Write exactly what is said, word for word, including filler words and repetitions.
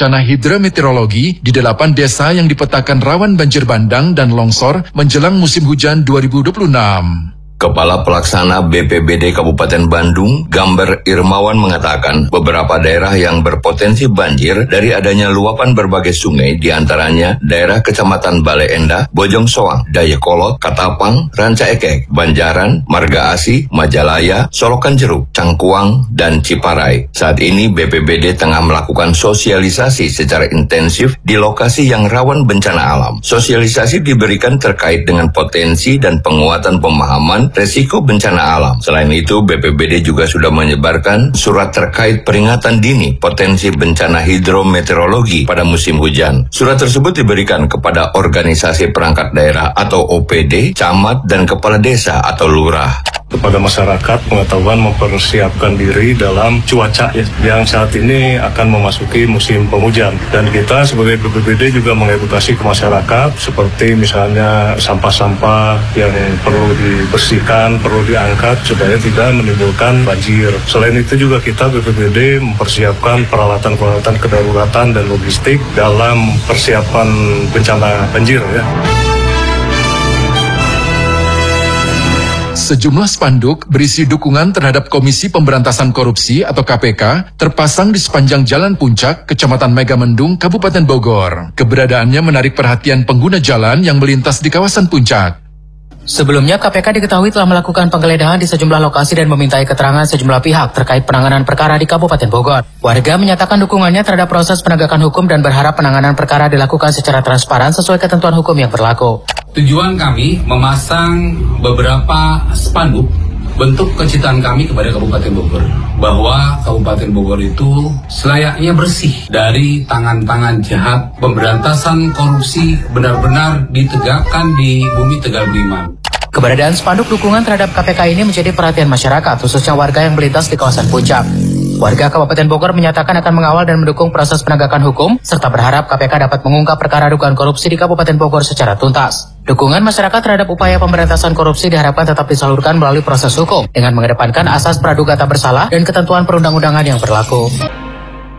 bencana hidrometeorologi di delapan desa yang dipetakan rawan banjir bandang dan longsor menjelang musim hujan dua ribu dua puluh enam. Kepala Pelaksana B P B D Kabupaten Bandung, Gambar Irmawan mengatakan beberapa daerah yang berpotensi banjir dari adanya luapan berbagai sungai diantaranya daerah Kecamatan Bale Endah, Bojong Soang, Dayakolot, Katapang, Ranca Ekek, Banjaran, Marga Asih, Majalaya, Solokan Jeruk, Cangkuang, dan Ciparai. Saat ini B P B D tengah melakukan sosialisasi secara intensif di lokasi yang rawan bencana alam. Sosialisasi diberikan terkait dengan potensi dan penguatan pemahaman resiko bencana alam. Selain itu, B P B D juga sudah menyebarkan surat terkait peringatan dini potensi bencana hidrometeorologi pada musim hujan. Surat tersebut diberikan kepada organisasi perangkat daerah atau O P D, camat, dan kepala desa atau lurah. Kepada masyarakat pengetahuan mempersiapkan diri dalam cuaca ya, yang saat ini akan memasuki musim penghujan, dan kita sebagai B P B D juga mengedukasi ke masyarakat seperti misalnya sampah-sampah yang perlu dibersihkan, perlu diangkat supaya tidak menimbulkan banjir. Selain itu juga kita B P B D mempersiapkan peralatan-peralatan kedaruratan dan logistik dalam persiapan bencana banjir ya. Sejumlah spanduk berisi dukungan terhadap Komisi Pemberantasan Korupsi atau K P K terpasang di sepanjang Jalan Puncak, Kecamatan Megamendung, Kabupaten Bogor. Keberadaannya menarik perhatian pengguna jalan yang melintas di kawasan Puncak. Sebelumnya, K P K diketahui telah melakukan penggeledahan di sejumlah lokasi dan memintai keterangan sejumlah pihak terkait penanganan perkara di Kabupaten Bogor. Warga menyatakan dukungannya terhadap proses penegakan hukum dan berharap penanganan perkara dilakukan secara transparan sesuai ketentuan hukum yang berlaku. Tujuan kami memasang beberapa spanduk bentuk kecintaan kami kepada Kabupaten Bogor, bahwa Kabupaten Bogor itu selayaknya bersih dari tangan-tangan jahat. Pemberantasan korupsi benar-benar ditegakkan di bumi Tegal Beriman. Keberadaan spanduk dukungan terhadap K P K ini menjadi perhatian masyarakat, khususnya warga yang melintas di kawasan Puncak. Warga Kabupaten Bogor menyatakan akan mengawal dan mendukung proses penegakan hukum, serta berharap K P K dapat mengungkap perkara dugaan korupsi di Kabupaten Bogor secara tuntas. Dukungan masyarakat terhadap upaya pemberantasan korupsi diharapkan tetap disalurkan melalui proses hukum, dengan mengedepankan asas praduga tak bersalah dan ketentuan perundang-undangan yang berlaku.